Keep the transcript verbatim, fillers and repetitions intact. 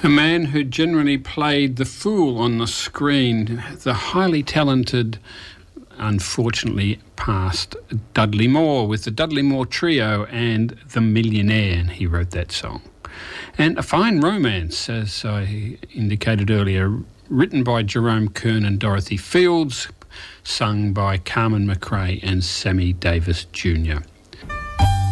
A man who generally played the fool on the screen, the highly talented, unfortunately passed Dudley Moore with the Dudley Moore Trio and The Millionaire, and he wrote that song. And A Fine Romance, as I indicated earlier, written by Jerome Kern and Dorothy Fields, sung by Carmen McRae and Sammy Davis Junior